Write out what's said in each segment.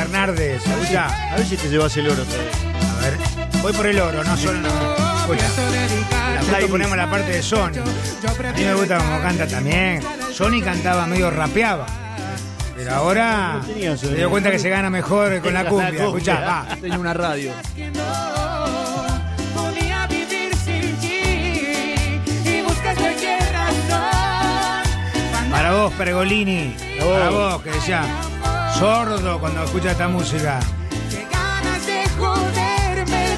Fernández, escuchá. A ver si te llevas el oro todavía. A ver, voy por el oro, no solo. Escucha, ahí ponemos la parte de Sony. A mí me gusta como canta también. Sony cantaba medio rapeaba. Pero ahora se dio cuenta que se gana mejor con la cumbia. Escuchá, va. Tenía una radio. Para vos, Pergolini. Para vos, que decía sordo cuando escucha esta música. Qué ganas de joderme el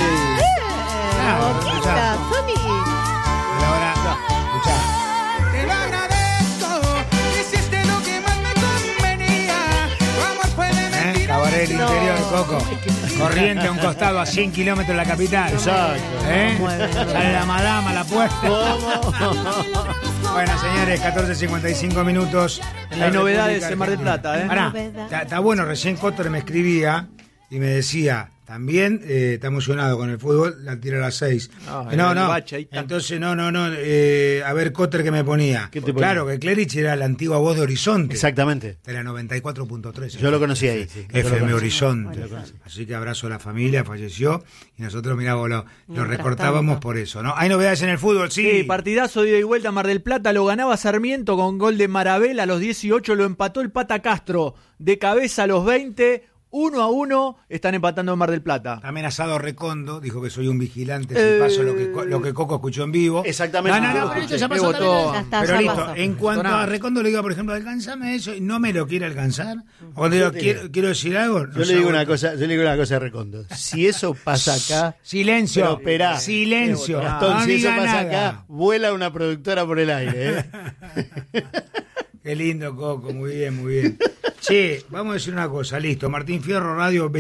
Boquita, Sony. Ahora, escuchá. Te lo agradezco, hiciste lo que más me convenía. Tu amor fue de mentira. Cabaret del interior, Coco. Corriente a un costado a 100 kilómetros de la capital. Exacto. Sale la madama, la puesta. Bueno, señores, 14:55 minutos. Hay novedades en Mar del Plata, Pará, está bueno, recién Cotter me escribía y me decía, también está emocionado con el fútbol, la tira a las 6. No. Entonces, no. A ver, Cotter, ¿qué me ponía? ¿Qué te ponía? Claro, que Cleric era la antigua voz de Horizonte. Exactamente. De la 94.3. Yo lo conocí ahí. FM Horizonte. Así que abrazo a la familia, falleció. Y nosotros, mirá, vos lo recortábamos por eso, ¿no? Hay novedades en el fútbol, sí. Sí, partidazo de ida y vuelta. Mar del Plata lo ganaba Sarmiento con gol de Marabel a los 18. Lo empató el Pata Castro de cabeza a los 20. 1-1 están empatando en Mar del Plata. Amenazado Recondo, dijo que soy un vigilante si paso lo que Coco escuchó en vivo. Exactamente. No, pero esto ya pasó. Ya está, Pero ya listo, pasó. en cuanto a Recondo le digo, por ejemplo, alcánzame eso y no me lo quiere alcanzar. O cuando digo, quiero decir algo. Yo le digo una cosa a Recondo. Si eso pasa acá, silencio. pero esperá. Silencio. Gastón, No si eso diga pasa nada. acá, vuela una productora por el aire, Qué lindo, Coco, muy bien. Che, vamos a decir una cosa, listo. Martín Fierro, radio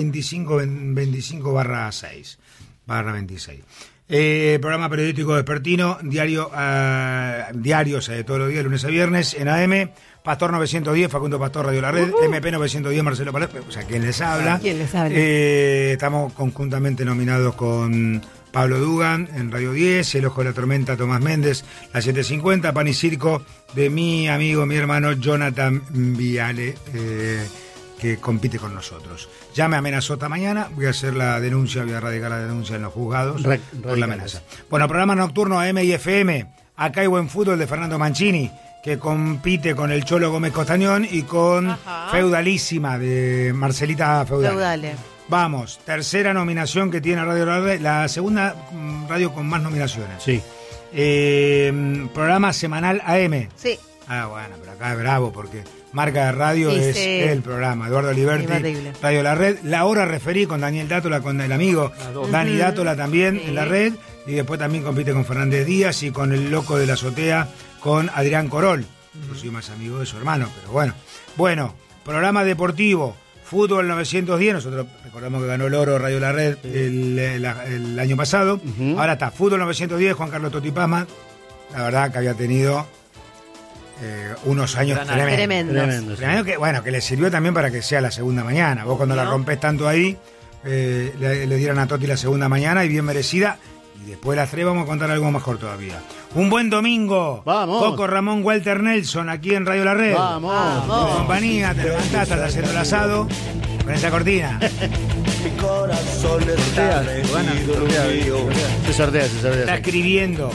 25/6/26. Programa periodístico vespertino, diarios de todos los días, lunes a viernes, en AM. Pastor 910, Facundo Pastor, Radio La Red. MP 910, Marcelo Palermo, o sea, ¿quién les habla? Estamos conjuntamente nominados con Pablo Dugan en Radio 10, El Ojo de la Tormenta, Tomás Méndez, la 750, Pan y Circo, de mi amigo, mi hermano Jonathan Viale, que compite con nosotros. Ya me amenazó esta mañana, voy a hacer la denuncia, voy a radicar la denuncia en los juzgados por la amenaza. Bueno, programa nocturno AM y FM, Acá hay buen fútbol de Fernando Mancini, que compite con el Cholo Gómez Costañón y con Feudalísima de Marcelita Feudale. Vamos, tercera nominación que tiene Radio La Red, la segunda radio con más nominaciones. Sí. Programa semanal AM. Sí. Ah, bueno, pero acá es bravo porque marca de radio es el programa. Eduardo Liberti, Radio La Red. La hora referí con Daniel Dátola, con el amigo Dani Dátola también en la red. Y después también compite con Fernández Díaz y con el loco de la azotea, con Adrián Corol. Yo soy más amigo de su hermano, pero bueno. Bueno, programa deportivo. Fútbol 910, nosotros recordamos que ganó el oro Radio La Red el año pasado. Ahora está, Fútbol 910, Juan Carlos Totti Pazman. La verdad que había tenido unos años tremendos. Que, bueno, que le sirvió también para que sea la segunda mañana. Vos cuando la rompés tanto ahí, le dieron a Totti la segunda mañana y bien merecida. Y después de las 3 vamos a contar algo mejor todavía. Un buen domingo. Vamos. Coco Ramón Walter Nelson aquí en Radio La Red. Vamos. Tu compañía, te levantás, estás haciendo el asado con esa cortina. Mi corazón está Se sortea. Está escribiendo.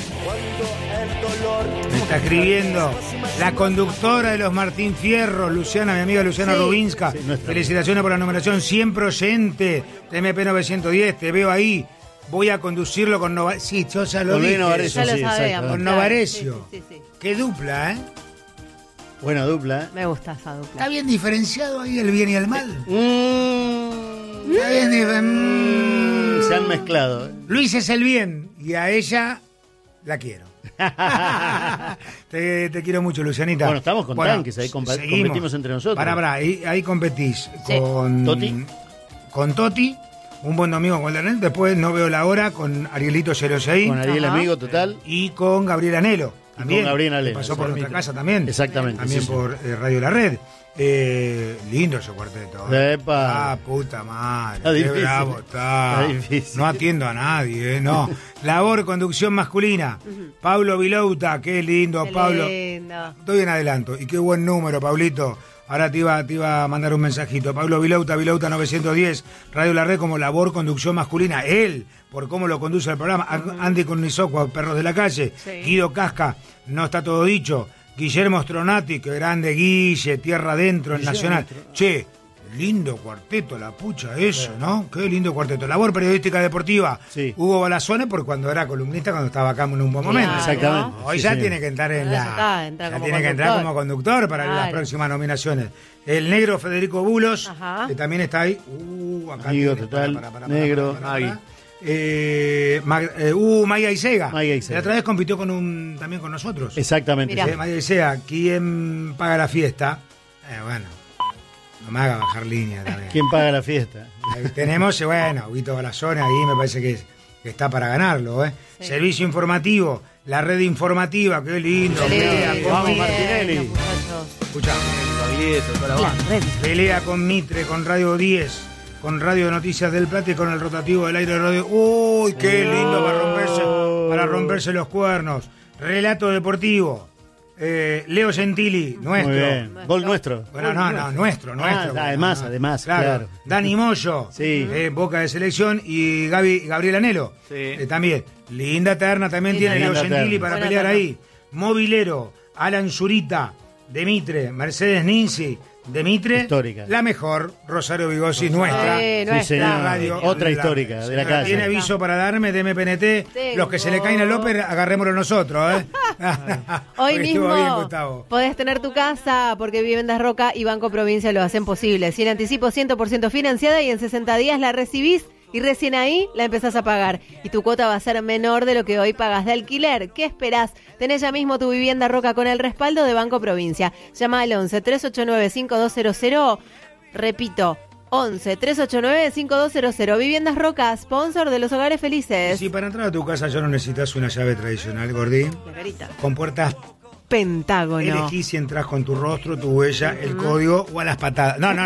Me está escribiendo la conductora de los Martín Fierro, Luciana, mi amiga Luciana Rubinska. Felicitaciones por la numeración, siempre oyente de MP 910. Te veo ahí. Voy a conducirlo con Novarecio. Sí, yo ya lo dije. Ya lo sabíamos. Con Novarecio. Sí. Qué dupla, ¿eh? Buena dupla, Me gusta esa dupla. Está bien diferenciado ahí el bien y el mal. Está bien diferenciado. Se han mezclado. Luis es el bien y a ella la quiero. te quiero mucho, Lucianita. Bueno, estamos con tanques, ahí competimos entre nosotros. Pará, ahí competís con Totti. Con Totti. Un buen domingo con Walter. Después no veo la hora con Arielito Yerosei. Con Ariel Amigo, total. Y con Gabriel Anelo. También. Con Gabriel Anelo. Pasó por nuestra casa también. Exactamente. También por Radio La Red. Lindo ese cuarteto. Epa. Puta madre. Está qué difícil. bravo está. Está difícil. No atiendo a nadie, no. Labor, conducción masculina. Pablo Vilouta, qué lindo, Qué Pablo. lindo. Estoy en adelanto. Y qué buen número, Pablito. Ahora te iba a mandar un mensajito. Pablo Vilauta 910, Radio La Red como labor conducción masculina. Él, por cómo lo conduce el programa. Andy Cornisocua, Perros de la Calle. Sí. Guido Casca, no está todo dicho. Guillermo Stronati, que grande Guille, tierra adentro, en Nacional. Che, lindo cuarteto, la pucha eso, ¿no? Qué lindo cuarteto. Labor periodística deportiva. Sí. Hugo Balazone, por cuando era columnista, cuando estaba acá en un buen momento. Claro. Exactamente. Hoy Sí, ya sí. tiene que entrar en Ya está, entra ya como tiene que entrar conductor. como conductor para las Claro. próximas nominaciones. El negro Federico Bulos, Ajá. que también está ahí. Acá Amigo tiene, total, negro. Ahí. Maya Isega. Maya Isega. La otra vez compitió también con nosotros. Exactamente. Mirá. sí. Maya Isega, ¿quién paga la fiesta? Bueno, no me haga bajar línea también. ¿Quién paga la fiesta? Ahí tenemos, bueno, Huguito Balazone, ahí me parece que está para ganarlo, ¿eh? Sí. Servicio informativo, la red informativa, qué lindo. Sí, Pelea con, Vamos, bien, Martinelli. muchachos. escuchá, Gabileto, toda la La banda. red. pelea con Mitre, con Radio 10, con Radio Noticias del Plata y con el rotativo del aire de Radio. ¡Uy, qué lindo para romperse los cuernos! Relato deportivo. Leo Gentili, nuestro. Muy bien. Gol nuestro. Bueno, no, nuestro. Además, Claro. claro. Dani Moyo, Sí. Boca de Selección, y Gabriel Anelo, Sí. También. Linda terna también Linda tiene Leo terna. Gentili para Buena pelear terna. ahí. Movilero, Alan Zurita, Demitre, Mercedes Ninzi, Demitre, Histórica. la mejor, Rosario Bigosi, nuestra. Sí, Sí, nuestra. señor. Radio, Otra la- histórica de la señora, casa. ¿Tiene aviso para darme de MPNT? Tengo. Los que se le caen a López, agarrémoslo nosotros, ¿eh? Hoy Porque mismo estuvo bien, Gustavo. podés tener tu casa porque Viviendas Roca y Banco Provincia lo hacen posible. Sin anticipo, 100% financiada y en 60 días la recibís y recién ahí la empezás a pagar. Y tu cuota va a ser menor de lo que hoy pagas de alquiler. ¿Qué esperás? Tenés ya mismo tu Vivienda Roca con el respaldo de Banco Provincia. Llama al 11-389-5200. Repito, 11-389-5200. Viviendas Roca, sponsor de los hogares felices. Si para entrar a tu casa ya no necesitas una llave tradicional, Gordín, La carita. con puertas Pentágono. elegís si entras con tu rostro, tu huella, el código o a las patadas. No.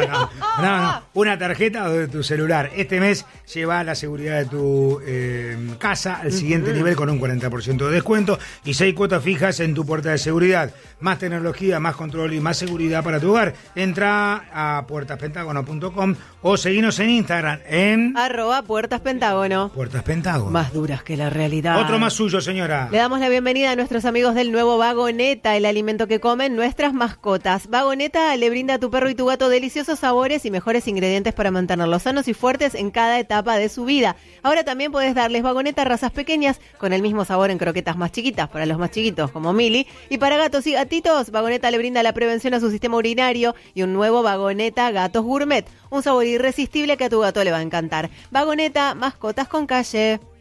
Una tarjeta o de tu celular. Este mes lleva la seguridad de tu casa al siguiente nivel con un 40% de descuento y 6 cuotas fijas en tu puerta de seguridad. Más tecnología, más control y más seguridad para tu hogar. Entra a puertaspentágono.com o seguinos en Instagram en @Puertas Pentágono. Puertas Pentágono. Más duras que la realidad. Otro más suyo, señora. Le damos la bienvenida a nuestros amigos del nuevo Vagoneta, el alimento que comen nuestras mascotas. Vagoneta le brinda a tu perro y tu gato deliciosos sabores y mejores ingredientes para mantenerlos sanos y fuertes en cada etapa de su vida. Ahora también podés darles Vagoneta a razas pequeñas con el mismo sabor en croquetas más chiquitas para los más chiquitos como Mili. Y para gatos y gatitos, Vagoneta le brinda la prevención a su sistema urinario y un nuevo Vagoneta Gatos Gourmet. Un sabor irresistible que a tu gato le va a encantar. Vagoneta, mascotas con calle.